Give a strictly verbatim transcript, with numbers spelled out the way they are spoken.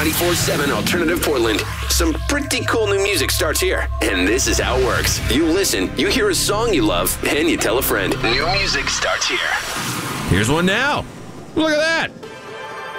ninety-four point seven Alternative Portland. Some pretty cool new music starts here, and this is how it works. You listen, you hear a song you love, and you tell a friend. New music starts here. Here's one now. Look at that.